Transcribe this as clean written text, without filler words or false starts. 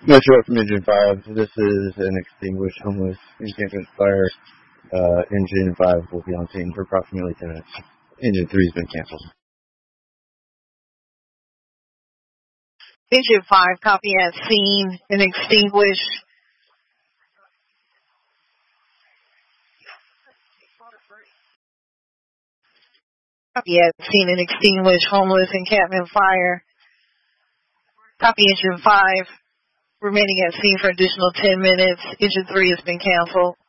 Metro from Engine 5. This is an extinguished homeless encampment fire. Engine 5 will be on scene for approximately 10 minutes. Engine 3 has been canceled. Engine 5, copy at scene and extinguish. Copy at scene and extinguish homeless encampment fire. Copy Engine 5, remaining at scene for additional 10 minutes. Engine 3 has been canceled.